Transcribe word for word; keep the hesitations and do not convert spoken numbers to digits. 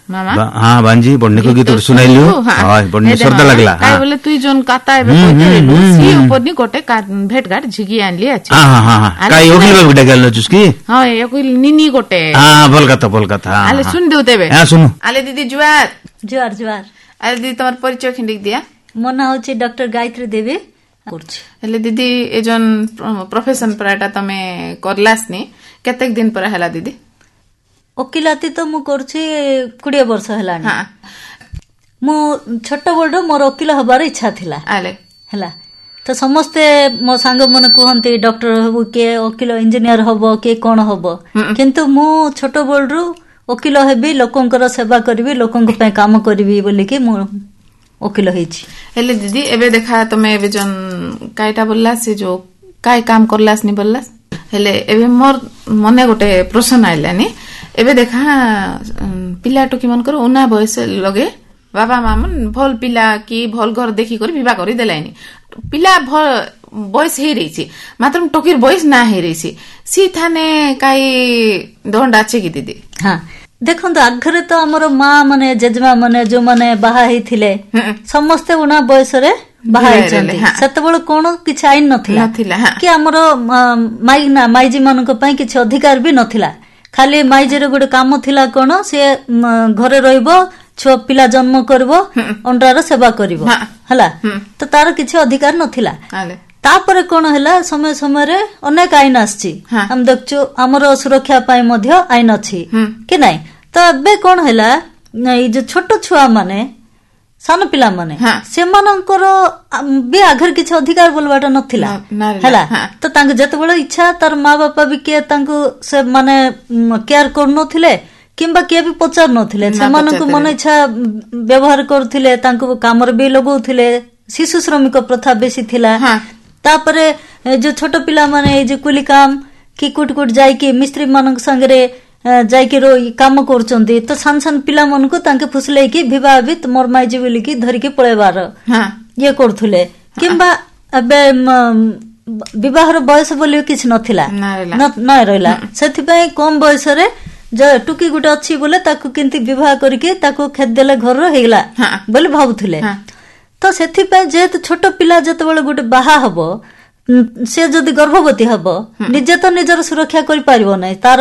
मामा हाँ बांजी बड़ने को गीत सुनाई लियो हां बड़ने श्रद्धा लागला काय बोले तू जोन काता एबे कहते सी ऊपर नि गोटे भेट घाट झिगी आनली अछि हां हां हां काय ओकिल बाबू डागल चुस्की हां ओकिल निनी गोटे हां बोल कथा बोल कथा आले सुन देउ तेबे हां सुनु आले दीदी जुआर जुआर जुआर आले दीदी तमर परिचय खिंडिक दिया मो ना होची डॉक्टर गायत्री देवी करछि हले दीदी ए जोन प्रोफेशन पराटा तमे करलासनी केतेक दिन पर हला दीदी ओकिलाती तो मु करछि बीस वर्ष हलानी हां मु छोट बड़ मोर ओकिल हबार इच्छा थिला आले हला तो समस्ते मो सांग मन कहंती डॉक्टर हबो के ओकिल इंजीनियर हबो के कोन हबो किंतु मु छोट बड़रू ओकिल हेबी लोकंकर सेवा करबी लोकंक पे काम करबी बोली के मु ओकिल हेछि हेले दीदी एबे देखा तमे एबे जन काईटा बोलला से जो काय काम करलास नि बोललास हेले एबे मोर मने गोटे प्रश्न आइलानी एबे देखा पिला टोकी मन कर उना बयस लगे बाबा मामन भल पिला की भल घर देखी कर विवाह करी देलाइनी पिला बयस हे रही मात्र टोकीर बयस ना हे रही सी थाने काई दंड आछे की दीदी हां देखो आगरे तो आमर माँ माने जेजमा माने जो माने बाहा हेथिले समस्ते उना बयस रे बाहा हेचंती सेतबेले कोन किछ आइन नथिला कि आमर माई ना माईजी मानक पई किछ अधिकार भी नथिला खाली माईजी रे गोटे काम थिला कोन से घरे रहइबो छुआ पिला जन्म करबो अंडार सेवा करबो हला तो तार किछ अधिकार नथिला तापर कोन हला समय समय रे अनेक आइन आछि हम देखचो हमरो सुरक्षा पाई मध्य आइन अछि कि नै तो अबे कोन हला ई जे छोट छुआ माने सान पिला माने से मानकर बे आगर किछ अधिकार बोलबाटा नथिला हला तो तांग जते बळे इच्छा तार माँ बापा भी के तांको से माने केयर करनथिले किंबा के भी पचार नथिले से मानक मन इच्छा व्यवहार करथिले तांको कामर भी लगौथिले शिशु श्रमिक प्रथा बेसी थिला तापरे जो छोट पिला माने जे कुली काम कि कुट कुट जाई कि मिस्त्री मानक संगरे जाई कि रो काम करचंदी तो सान सान पिला मन को तांके फुसले कि विवाह भी मोर माईजी बोली कि धरि के पळेबार हां ये करथुले किंबा अबे विवाहर बयस बोली किछ नथिला न न रहला सेथि पई कम बयस रे जो टुकी गुटे अछि बोले ताकू किंती विवाह करके ताकू खेत देले घर रो हेगला बोले भाबुथुले तो सेथि पई जे छोट पिला जते बेले गुटे बाहा हबो से जदी गर्भवती हबो निजे तो निजर सुरक्षा करि पारिबो नै तार